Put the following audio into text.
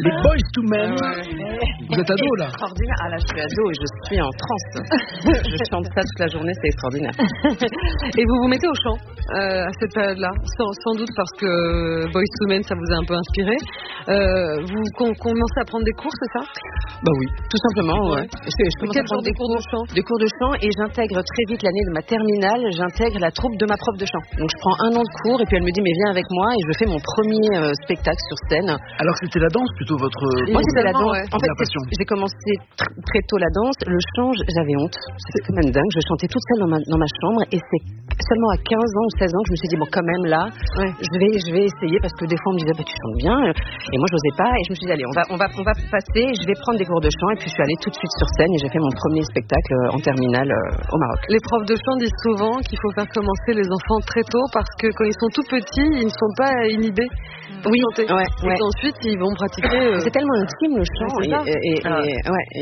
Les Boyz II Men. Vous êtes ado là? Extraordinaire. Ah là, je suis ado et je suis en transe. Je chante ça toute la journée, c'est extraordinaire. Et vous vous mettez au chant à cette période-là, sans doute parce que Boyz II Men, ça vous a un peu inspiré. Vous commencez à prendre des cours, c'est ça? Bah oui, tout simplement. Ouais. Je commence à prendre des cours de chant et j'intègre très vite l'année de ma terminale. J'intègre la troupe de ma prof de chant. Donc je prends 1 an de cours et puis elle me dit mais viens avec moi et je fais mon premier spectacle sur scène. Alors c'était la danse plutôt votre... Moi c'était la danse. Ouais. En fait j'ai commencé très tôt la danse. Le chant j'avais honte. C'était quand même dingue. Je chantais toute seule dans ma chambre et c'est seulement à 15 ans ou 16 ans que je me suis dit bon quand même là je vais essayer parce que des fois on me disait bah tu chantes bien et moi j'osais pas et je me suis dit allez on va passer, je vais prendre des cours de chant et puis je suis allée tout de suite sur scène et j'ai fait mon premier spectacle en terminale au Maroc. Les profs de chant disent souvent qu'il faut faire commencer les enfants très tôt parce que quand ils sont tout petits ils ne sont pas inhibés. Oui, et ensuite ils vont pratiquer. C'est tellement intime le chant et